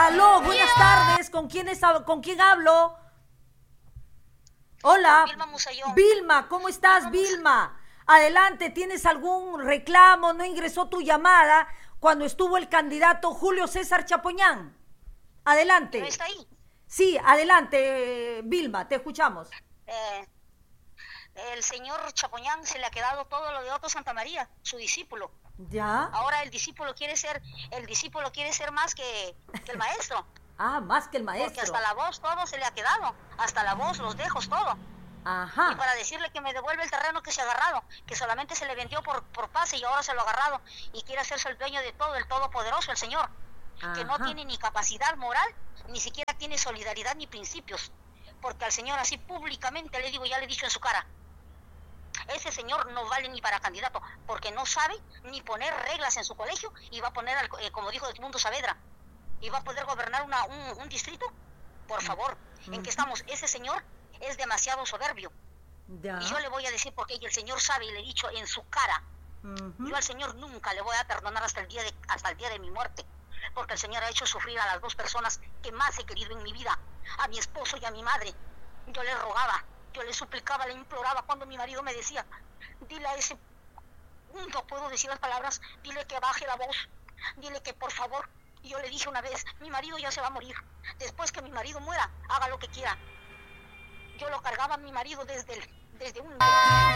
Aló, buenas tardes. ¿Con quién hablo? Hola. Vilma Musayón. Vilma, ¿cómo estás, Vilma? Adelante, ¿tienes algún reclamo? ¿No ingresó tu llamada cuando estuvo el candidato Julio César Chapoñán? Adelante. ¿No está ahí? Sí, adelante, Vilma, te escuchamos. Eh, el señor Chapoñán se le ha quedado todo lo de Otto Santamaría, su discípulo. ¿Ya? Ahora el discípulo quiere ser más que el maestro. Ah, más que el Porque maestro. hasta la voz todo se le ha quedado. Hasta la voz, los dejos, todo. Ajá. Y para decirle que me devuelve el terreno que se ha agarrado, que solamente se le vendió por pase y ahora se lo ha agarrado y quiere hacerse el dueño de todo, el todopoderoso, el señor, que no tiene ni capacidad moral, ni siquiera tiene solidaridad ni principios, porque al señor así públicamente le digo, ya le he dicho en su cara, ese señor no vale ni para candidato, porque no sabe ni poner reglas en su colegio y va a poner, como dijo Edmundo Saavedra, y va a poder gobernar un distrito. Por favor, ¿en qué estamos? Ese señor es demasiado soberbio. Ya. Y yo le voy a decir porque y el señor sabe y le he dicho en su cara. Yo al señor nunca le voy a perdonar hasta el día de mi muerte, porque el señor ha hecho sufrir a las dos personas que más he querido en mi vida, a mi esposo y a mi madre. Yo le rogaba, yo le suplicaba, le imploraba cuando mi marido me decía, dile a ese, no puedo decir las palabras, dile que baje la voz, dile que por favor. Y yo le dije una vez, mi marido ya se va a morir, después que mi marido muera, haga lo que quiera. Yo lo cargaba a mi marido desde un